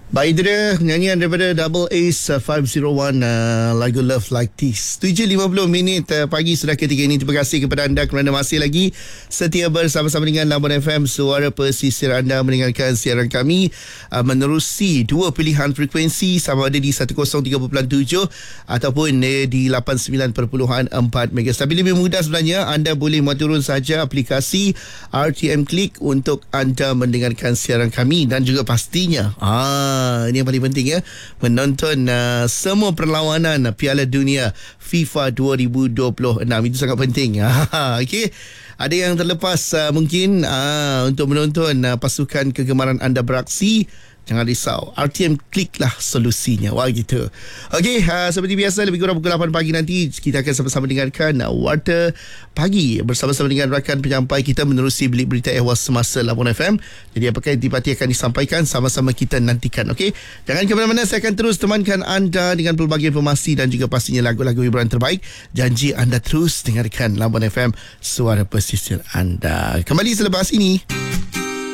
Baik, itu dia nyanyian daripada Double Ace 501, lagu Love Like This. 7.50 pagi sudah ketika ini. Terima kasih kepada anda kerana masih lagi setia bersama-sama dengan Labuan FM, suara pesisir. Anda mendengarkan siaran kami menerusi dua pilihan frekuensi, sama ada di 103.7 ataupun di 89.4 MHz. Tapi lebih mudah sebenarnya, anda boleh turun saja aplikasi RTM Click untuk anda mendengarkan siaran kami. Dan juga pastinya ini yang paling penting ya, menonton semua perlawanan Piala Dunia FIFA 2026. Itu sangat penting. Okey. Ada yang terlepas mungkin untuk menonton pasukan kegemaran anda beraksi. Jangan risau, RTM Click lah solusinya. Wah, gitu. Okey, seperti biasa lebih kurang pukul 8 pagi nanti kita akan sama-sama dengarkan Warta Pagi bersama-sama dengan rakan penyampai kita menerusi Bilik Berita Ehwal Semasa Labuan FM. Jadi apakah yang dipati akan disampaikan, sama-sama kita nantikan. Okey, jangan ke mana-mana, saya akan terus temankan anda dengan pelbagai informasi dan juga pastinya lagu-lagu hiburan terbaik. Janji anda terus dengarkan Labuan FM, suara pesisir anda. Kembali selepas ini.